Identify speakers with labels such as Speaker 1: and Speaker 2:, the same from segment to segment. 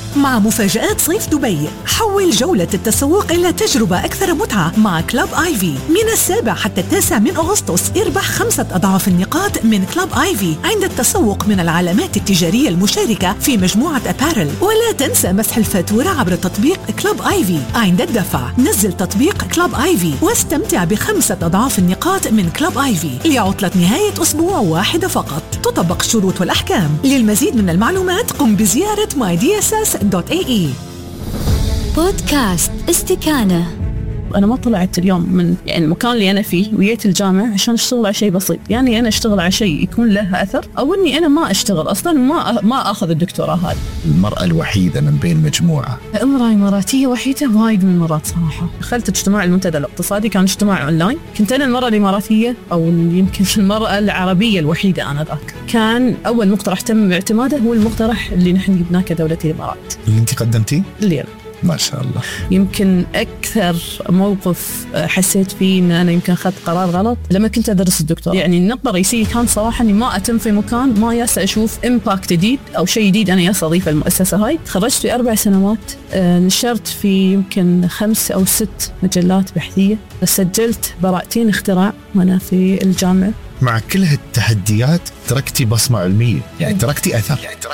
Speaker 1: مع مفاجآت صيف دبي. حول جولة التسوق إلى تجربة أكثر متعة مع كلوب آيفي. من 7 حتى 9 من أغسطس اربح 5 أضعاف النقاط من كلوب آيفي عند التسوق من العلامات التجارية المشاركة في مجموعة أبارل. ولا تنسى مسح الفاتورة عبر تطبيق كلوب آيفي عند الدفع. نزل تطبيق كلوب آيفي واستمتع ب5 أضعاف النقاط من كلوب آيفي لعطلة نهاية أسبوع واحدة فقط. تطبق الشروط والأحكام. للمزيد من المعلومات قم بزيارة mydss.ae.
Speaker 2: بودكاست استكانة.
Speaker 3: أنا ما طلعت اليوم من المكان اللي أنا فيه وجيت الجامعة عشان أشتغل على شيء بسيط. أنا أشتغل على شيء يكون له أثر، أو إني أنا ما أشتغل أصلاً، ما أخذ الدكتوراه هذه.
Speaker 4: المرأة الوحيدة من بين مجموعة.
Speaker 3: امرأة إماراتية وحيدة وايد من المرات صراحة. دخلت اجتماع المنتدى الاقتصادي، كان اجتماع أونلاين. كنت أنا المرأة الإماراتية أو يمكن المرأة العربية الوحيدة آنذاك. كان أول مقترح تم اعتماده هو المقترح اللي نحن جبناه كدولة الإمارات.
Speaker 4: اللي أنت قدمتيه؟
Speaker 3: اللي
Speaker 4: ما شاء الله.
Speaker 3: يمكن أكثر موقف حسيت فيه إن أنا يمكن أخذت قرار غلط لما كنت أدرس الدكتوراه. النقطة الرئيسية كان صراحة إني ما أتم في مكان ما أشوف إمباكت جديد أو شيء جديد أنا أضيفه المؤسسة هاي. تخرجت في 4 سنوات، نشرت في يمكن 5 أو 6 مجلات بحثية، سجلت براءتين اختراع وأنا في الجامعة.
Speaker 4: مع كل هالتحديات تركتي بصمة علمية، تركتي أثر.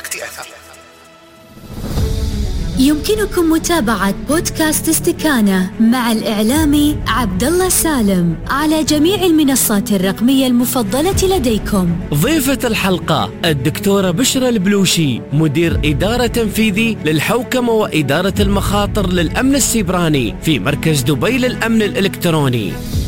Speaker 2: يمكنكم متابعة بودكاست استكانة مع الإعلامي عبدالله سالم على جميع المنصات الرقمية المفضلة لديكم.
Speaker 5: ضيفة الحلقة الدكتورة بشرى البلوشي، مدير إدارة تنفيذي للحوكمة وإدارة المخاطر للأمن السيبراني في مركز دبي للأمن الإلكتروني.